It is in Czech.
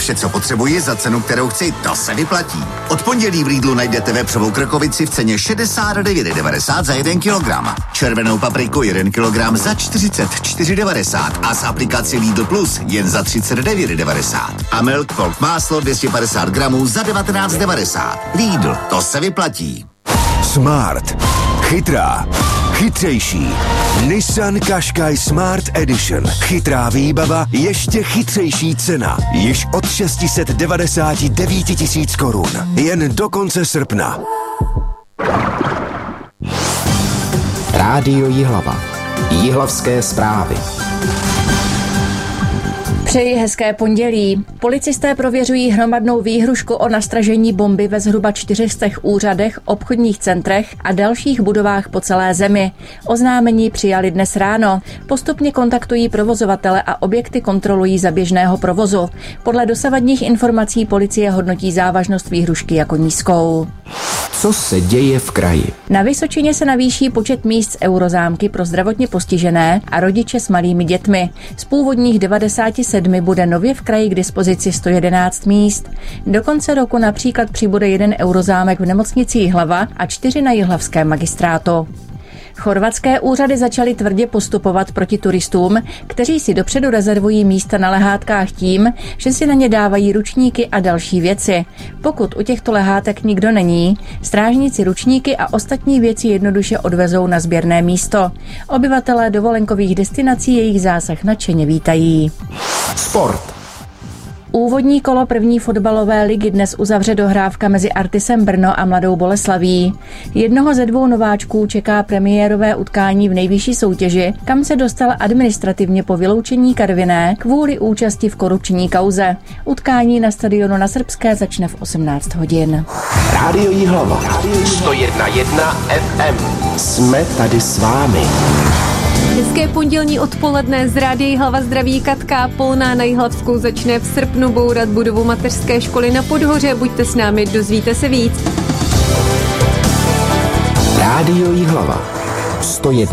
Vše, co potřebuji za cenu, kterou chci, to se vyplatí. Od pondělí v Lidlu najdete vepřovou krkovici v ceně 69,90 za 1 kilogram. Červenou papriku 1 kilogram za 44,90 a z aplikaci Lidl Plus jen za 39,90. A Milk Folk máslo 250 gramů za 19,90. Lidl, to se vyplatí. Smart. Chytrá. Chytřejší. Nissan Qashqai Smart Edition. Chytrá výbava, ještě chytřejší cena. Již od 699 000 korun. Jen do konce srpna. Rádio Jihlava. Jihlavské zprávy. Přeji hezké pondělí. Policisté prověřují hromadnou výhrušku o nastražení bomby ve zhruba 400 úřadech, obchodních centrech a dalších budovách po celé zemi. Oznámení přijali dnes ráno. Postupně kontaktují provozovatele a objekty kontrolují za běžného provozu. Podle dosavadních informací policie hodnotí závažnost výhrušky jako nízkou. Co se děje v kraji? Na Vysočině se navýší počet míst z eurozámky pro zdravotně postižené a rodiče s malými dětmi. Z původních 97 bude nově v kraji k dispozici 111 míst. Do konce roku například přibude 1 eurozámek v nemocnici Jihlava a 4 na jihlavském magistrátu. Chorvatské úřady začaly tvrdě postupovat proti turistům, kteří si dopředu rezervují místa na lehátkách tím, že si na ně dávají ručníky a další věci. Pokud u těchto lehátek nikdo není, strážníci ručníky a ostatní věci jednoduše odvezou na sběrné místo. Obyvatelé dovolenkových destinací jejich zásah nadšeně vítají. Sport. Úvodní kolo první fotbalové ligy dnes uzavře dohrávka mezi Artisem Brno a Mladou Boleslaví. Jednoho ze 2 nováčků čeká premiérové utkání v nejvyšší soutěži, kam se dostal administrativně po vyloučení Karviné kvůli účasti v korupční kauze. Utkání na stadionu na Srbské začne v 18 hodin. Rádio Jihlava. 101,1 FM. Jsme tady s vámi. Hezké pondělní odpoledne z Rádia Jihlava zdraví Katka. Polná na Jihlavskou začne v srpnu bourat budovu mateřské školy na Podhoře. Buďte s námi, dozvíte se víc. Rádio Jihlava. 101,1